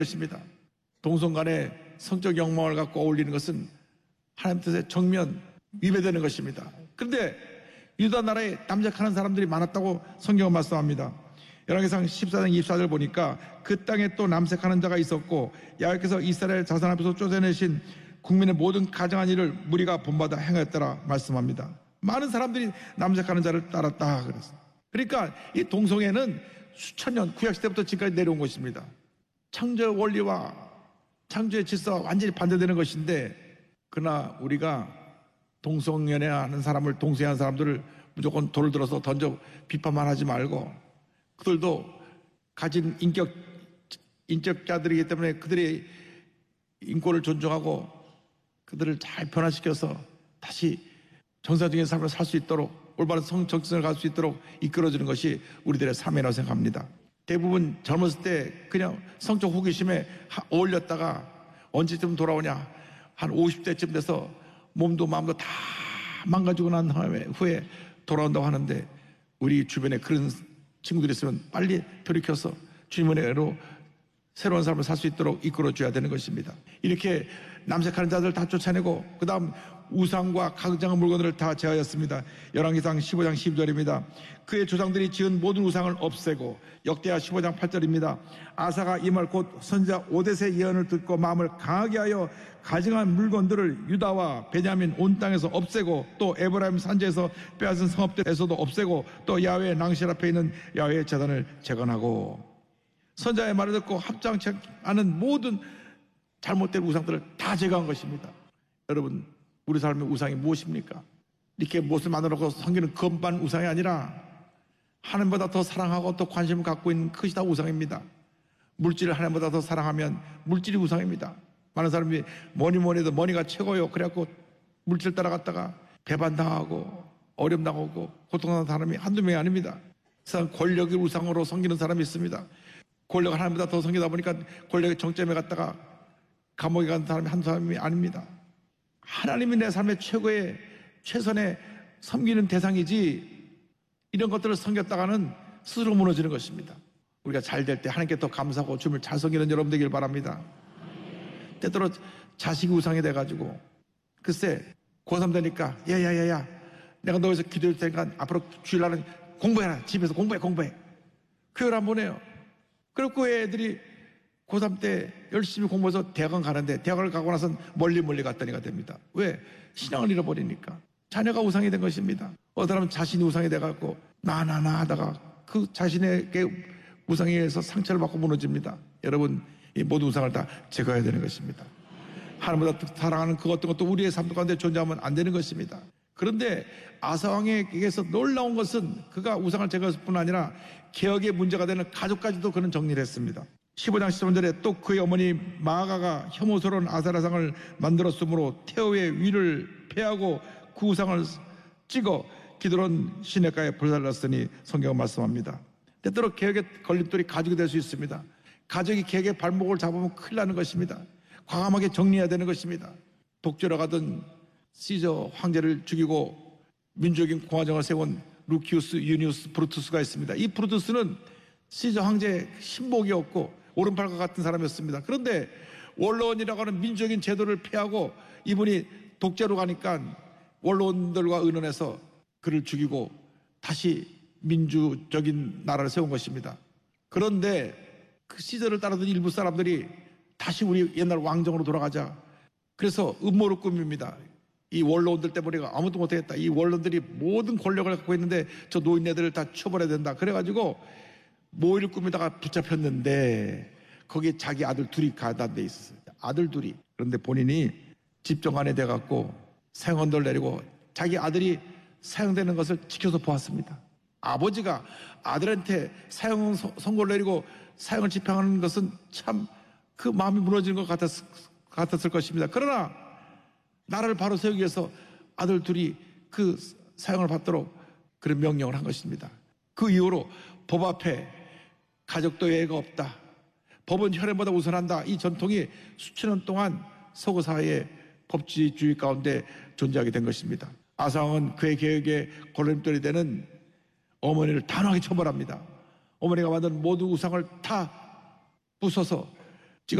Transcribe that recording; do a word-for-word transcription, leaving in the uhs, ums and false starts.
것입니다. 동성 간의 성적 욕망을 갖고 어울리는 것은 하나님 뜻의 정면 위배되는 것입니다. 그런데 유다 나라에 남색하는 사람들이 많았다고 성경은 말씀합니다. 열왕기상 십사 장 이십사 절 보니까 그 땅에 또 남색하는 자가 있었고 여호와께서 이스라엘 자손 앞에서 쫓아내신 국민의 모든 가증한 일을 무리가 본받아 행하였더라 말씀합니다. 많은 사람들이 남색하는 자를 따랐다 그랬어요. 그러니까 이 동성애는 수천 년 구약시대부터 지금까지 내려온 것입니다. 창조의 원리와 창조의 질서와 완전히 반대되는 것인데, 그러나 우리가 동성연애하는 사람을, 동성애하는 사람들을 무조건 돌을 들어서 던져 비판만 하지 말고, 그들도 가진 인격, 인격자들이기 때문에 그들의 인권을 존중하고 그들을 잘 변화시켜서 다시 정상적인 삶을 살 수 있도록, 올바른 성정신을 갈 수 있도록 이끌어주는 것이 우리들의 삶이라고 생각합니다. 대부분 젊었을 때 그냥 성적 호기심에 어울렸다가 언제쯤 돌아오냐, 한 오십 대쯤 돼서 몸도 마음도 다 망가지고 난 후에 돌아온다고 하는데, 우리 주변에 그런 친구들이 있으면 빨리 돌이켜서 주님의 은혜로 새로운 삶을 살 수 있도록 이끌어줘야 되는 것입니다. 이렇게 남색하는 자들 다 쫓아내고 그 다음 우상과 가증한 물건들을 다 제하였습니다. 열왕기상 십오 장 십이 절입니다. 그의 조상들이 지은 모든 우상을 없애고, 역대하 십오 장 팔 절입니다. 아사가 이 말 곧 선지자 오뎃의 예언을 듣고 마음을 강하게 하여 가증한 물건들을 유다와 베냐민 온 땅에서 없애고, 또 에브라임 산지에서 빼앗은 성읍들에서도 없애고, 또 야훼의 낭실 앞에 있는 야훼의 제단을 재건하고, 선지자의 말을 듣고 합장치 않은 모든 잘못된 우상들을 다 제거한 것입니다. 여러분, 우리 삶의 우상이 무엇입니까? 이렇게 무엇을 만들어놓고 섬기는 건반 우상이 아니라 하나님보다 더 사랑하고 더 관심을 갖고 있는 것이 다 우상입니다. 물질을 하나님보다 더 사랑하면 물질이 우상입니다. 많은 사람이 뭐니 뭐니 해도 머니가 최고요. 그래갖고 물질 따라갔다가 배반당하고 어려움 당하고 고통하는 사람이 한두 명이 아닙니다. 세상 권력의 우상으로 섬기는 사람이 있습니다. 권력을 하나님보다 더 섬기다 보니까 권력의 정점에 갔다가 감옥에 간 사람이 한두 사람이 아닙니다. 하나님이 내 삶의 최고의 최선의 섬기는 대상이지, 이런 것들을 섬겼다가는 스스로 무너지는 것입니다. 우리가 잘 될 때 하나님께 더 감사하고 주님을 잘 섬기는 여러분 되길 바랍니다. 때때로 자식이 우상이 돼가지고, 글쎄 고삼 되니까 야야야야 내가 너 위해서 기도할 테니까 앞으로 주일날은 공부해라, 집에서 공부해 공부해 교회를 안 보내요. 그리고 애들이 고삼 때 열심히 공부해서 대학원 가는데, 대학을 가고 나선 멀리 멀리 갔다니가 됩니다. 왜? 신앙을 잃어버리니까. 자녀가 우상이 된 것입니다. 어떤 사람은 자신이 우상이 돼갖고 나나나 하다가 그 자신에게 우상에 의해서 상처를 받고 무너집니다. 여러분, 이 모든 우상을 다 제거해야 되는 것입니다. 하나님보다 사랑하는 그 어떤 것도 우리의 삶 가운데 존재하면 안 되는 것입니다. 그런데 아사왕에게서 놀라운 것은 그가 우상을 제거했을 뿐 아니라 개혁의 문제가 되는 가족까지도 그는 정리를 했습니다. 십오 장 십삼 절에 또 그의 어머니 마아가가 혐오스러운 아세라상을 만들었으므로 태호의 위를 패하고 그 우상을 찍어 기드론 시냇가에 불살랐으니 성경은 말씀합니다. 때때로 개혁의 걸림돌이 가족이 될 수 있습니다. 가족이 개혁의 발목을 잡으면 큰일 나는 것입니다. 과감하게 정리해야 되는 것입니다. 독재로 가던 시저 황제를 죽이고 민주적인 공화정을 세운 루키우스 유니우스 브루투스가 있습니다. 이 브루투스는 시저 황제의 신복이었고 오른팔과 같은 사람이었습니다. 그런데 원로원이라고 하는 민주적인 제도를 폐하고 이분이 독재로 가니까 원로원들과 의논해서 그를 죽이고 다시 민주적인 나라를 세운 것입니다. 그런데 그 시절을 따르던 일부 사람들이 다시 우리 옛날 왕정으로 돌아가자, 그래서 음모를 꾸밉니다. 이 원로원들 때문에 아무도 못하겠다. 이 원로원들이 모든 권력을 갖고 있는데 저 노인네들을 다 쳐버려야 된다. 그래가지고 모의를 꾸미다가 붙잡혔는데 거기에 자기 아들 둘이 가담돼 있었어요. 아들 둘이. 그런데 본인이 집정관이 돼갖고 사형언도를 내리고 자기 아들이 사형되는 것을 지켜서 보았습니다. 아버지가 아들한테 사형 선고를 내리고 사형을 집행하는 것은 참 그 마음이 무너지는 것 같았, 같았을 것입니다. 그러나 나라를 바로 세우기 위해서 아들 둘이 그 사형을 받도록 그런 명령을 한 것입니다. 그 이후로 법 앞에 가족도 예외가 없다, 법은 혈연보다 우선한다, 이 전통이 수천 년 동안 서구 사회의 법치주의 가운데 존재하게 된 것입니다. 아사왕은 그의 개혁에 걸림돌이 되는 어머니를 단호하게 처벌합니다. 어머니가 만든 모든 우상을 다 부숴서